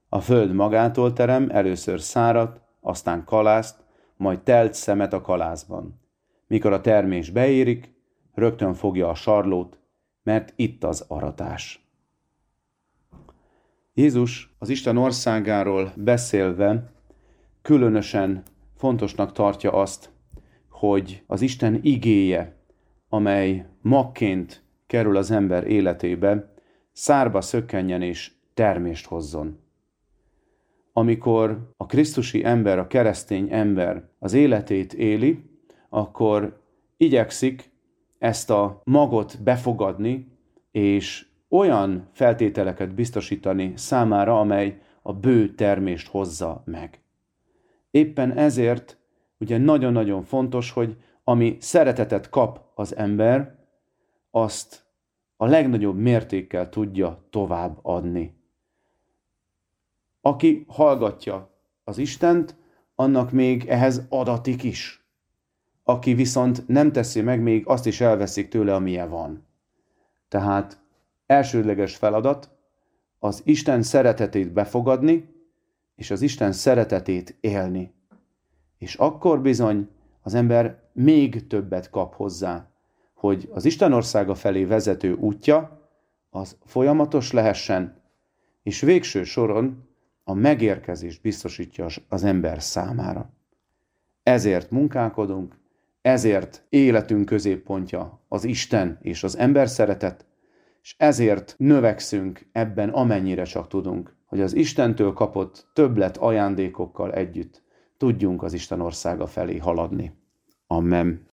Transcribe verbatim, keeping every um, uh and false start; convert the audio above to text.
A föld magától terem, először szárat, aztán kalászt, majd telt szemet a kalászban. Mikor a termés beérik, rögtön fogja a sarlót, mert itt az aratás. Jézus az Isten országáról beszélve különösen fontosnak tartja azt, hogy az Isten igéje, amely magként kerül az ember életébe, szárba szökkenjen és termést hozzon. Amikor a krisztusi ember, a keresztény ember az életét éli, akkor igyekszik ezt a magot befogadni, és olyan feltételeket biztosítani számára, amely a bő termést hozza meg. Éppen ezért ugye nagyon-nagyon fontos, hogy ami szeretetet kap az ember, azt a legnagyobb mértékkel tudja tovább adni. Aki hallgatja az Istent, annak még ehhez adatik is. Aki viszont nem teszi meg, még azt is elveszik tőle, amilyen van. Tehát elsődleges feladat az Isten szeretetét befogadni, és az Isten szeretetét élni. És akkor bizony az ember még többet kap hozzá, hogy az Isten országa felé vezető útja az folyamatos lehessen, és végső soron a megérkezést biztosítja az ember számára. Ezért munkálkodunk, ezért életünk középpontja az Isten és az ember szeretet, és ezért növekszünk ebben, amennyire csak tudunk, hogy az Istentől kapott többlet ajándékokkal együtt tudjunk az Isten országa felé haladni. Amen.